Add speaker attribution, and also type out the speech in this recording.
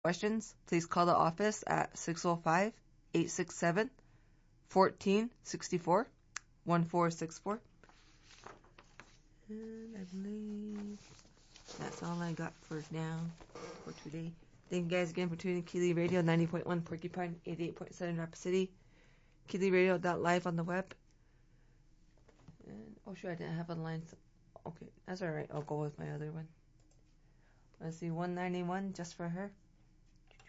Speaker 1: questions, please call the office at 605-867-1464, 1464. And I believe that's all I got for now, for today. Thank you guys again for tuning in Keeley Radio, 90.1 Porcupine, 88.7 Rapid City, KeeleyRadio.live on the web. And, oh sure, I didn't have a line. Okay, that's alright. I'll go with my other one. Let's see, 191 just for her.